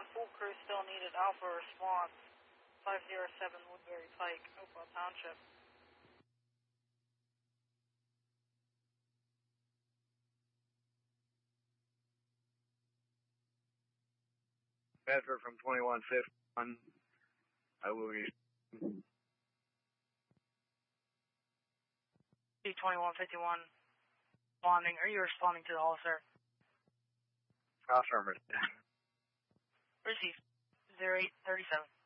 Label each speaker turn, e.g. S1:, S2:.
S1: full crew still needed. Alpha response, 507 Woodbury Pike, Oakville Township.
S2: Bedford from 2151. I will be.
S1: C-2151, responding. Are you responding to the all, sir?
S2: Affirmative.
S1: Receive. 0837.